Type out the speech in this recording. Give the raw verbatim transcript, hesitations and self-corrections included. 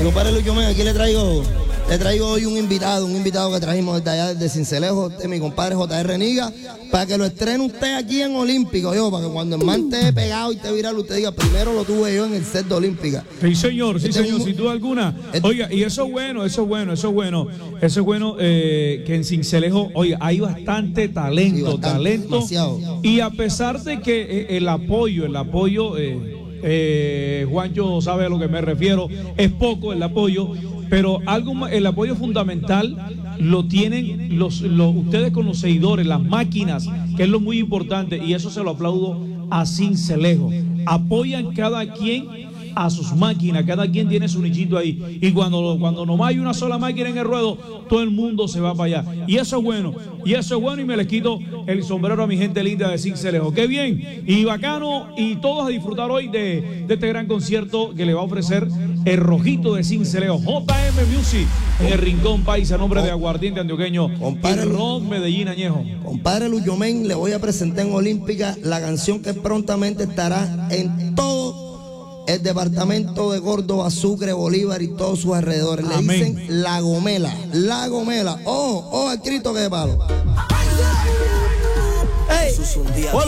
Mi compadre Lucho Men, aquí le traigo, le traigo hoy un invitado, un invitado que trajimos desde allá, desde Sincelejo, de mi compadre J R Niga, para que lo estrene usted aquí en Olímpico, yo, para que cuando el man te pegado y te viral, usted diga, primero lo tuve yo en el set de Olímpica. Sí, señor, sí, Este señor, un- sin duda alguna. este- Oiga, y eso es bueno, eso es bueno, eso es bueno. Eso es bueno eh, que en Sincelejo, oiga, hay bastante talento, Sí, bastante, talento. demasiado. Y a pesar de que eh, el apoyo, el apoyo, eh, eh, Juancho sabe a lo que me refiero, es poco el apoyo, pero algo ma- el apoyo fundamental lo tienen los, los ustedes con los seguidores, las máquinas, que es lo muy importante, y eso se lo aplaudo a Sincelejo. Apoyan cada quien a sus máquinas, cada quien tiene su nichito ahí, y cuando, cuando nomás hay una sola máquina en el ruedo, todo el mundo se va para allá, y eso es bueno, y eso es bueno, y me les quito el sombrero a mi gente linda de Sincelejo. Qué bien, y bacano, y todos a disfrutar hoy de, de este gran concierto que le va a ofrecer el Rojito de Sincelejo, J M Music, en el Rincón Paisa, a nombre de Aguardiente Antioqueño y Compadre, Ron Medellín Añejo. Compadre Lucho Men, le voy a presentar en Olímpica la canción que prontamente estará en todo el departamento de Córdoba, Sucre, Bolívar y todos sus alrededores. Le Amén. dicen La Gomela, La Gomela. Ojo, ojo al grito que de palo. Eso es un día.